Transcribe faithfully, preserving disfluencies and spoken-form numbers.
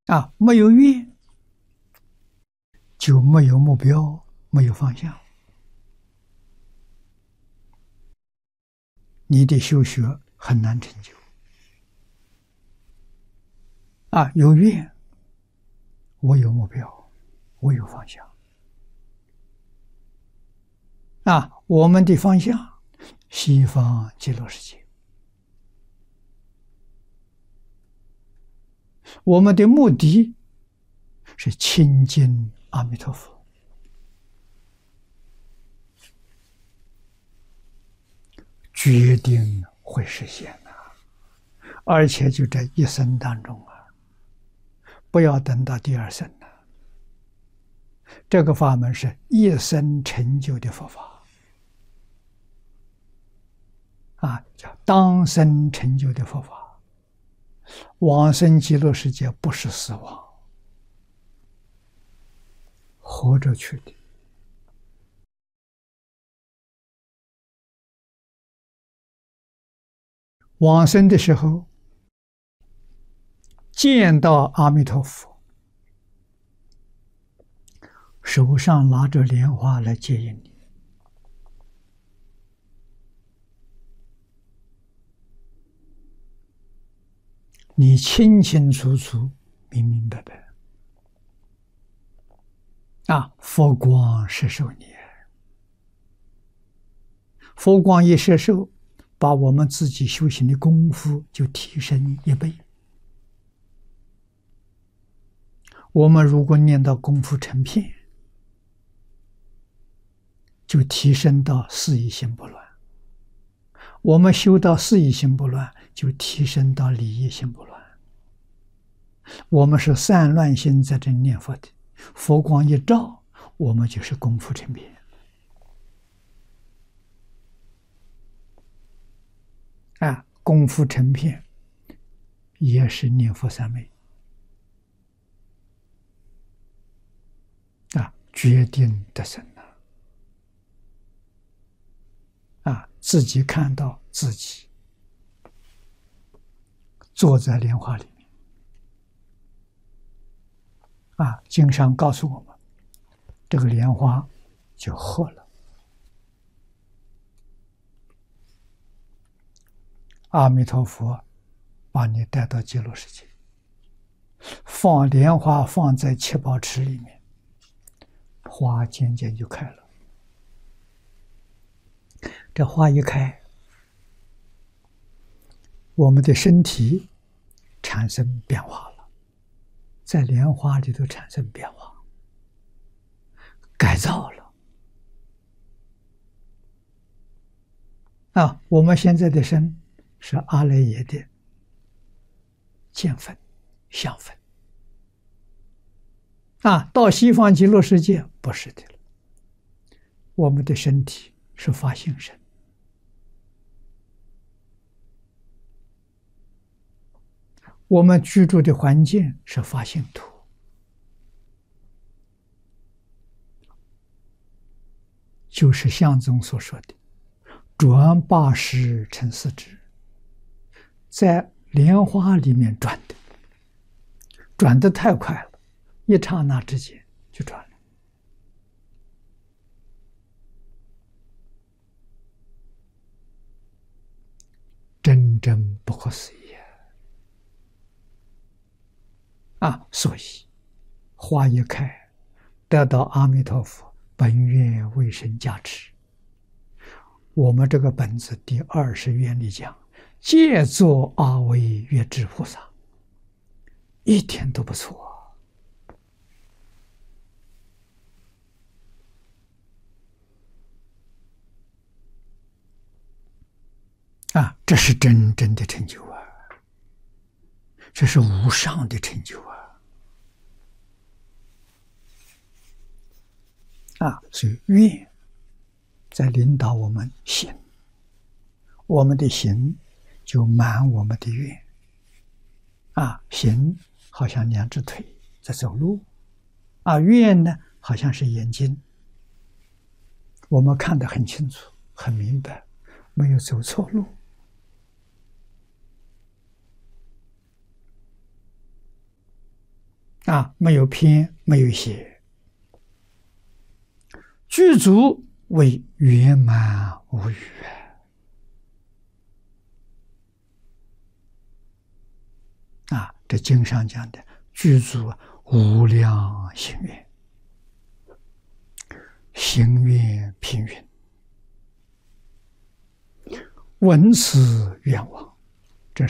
啊，没有愿就没有目标，没有方向。你的修学很难成就。啊，有愿，我有目标，我有方向。啊，我们的方向，西方极乐世界。我们的目的是亲近阿弥陀佛，决定会实现的，而且就在一生当中啊，不要等到第二生了。这个法门是一生成就的佛法啊，叫当生成就的佛法。往生极乐世界不是死亡，活着去的。往生的时候，见到阿弥陀佛，手上拿着莲花来接引你。你清清楚楚、明明白白啊！佛光摄受你，佛光一摄受，把我们自己修行的功夫就提升一倍。我们如果念到功夫成片，就提升到四意心不乱；我们修到四意心不乱，就提升到理意心不乱。我们是散乱心在这念佛的，佛光一照，我们就是功夫成片。啊，功夫成片也是念佛三昧啊，决定得生了啊，自己看到自己坐在莲花里面啊，经上告诉我们，这个莲花就合了。阿弥陀佛把你带到极乐世界，放莲花放在七宝池里面，花渐渐就开了。这花一开，我们的身体产生变化了，在莲花里头产生变化，改造了。啊，我们现在的身是阿赖耶的见分、相分。啊，到西方极乐世界不是的了，我们的身体是法性身，我们居住的环境是法性土，就是相宗所说的转八识成四智，在莲花里面转的，转得太快了，一刹那之间就转了。真正不可思议啊！所以花一开，得到阿弥陀佛本愿威神加持，我们这个本子第二十愿里讲，借作阿惟越致菩萨，一点都不错啊！这是真正的成就啊，这是无上的成就啊！啊，所以愿在领导我们行，我们的行就满我们的愿。啊，行好像两只腿在走路，啊，愿呢好像是眼睛，我们看得很清楚、很明白，没有走错路。 啊，没有偏，没有邪，具足为圆满无余。啊，这经上讲的具足无量行愿，行愿品云，闻此愿望，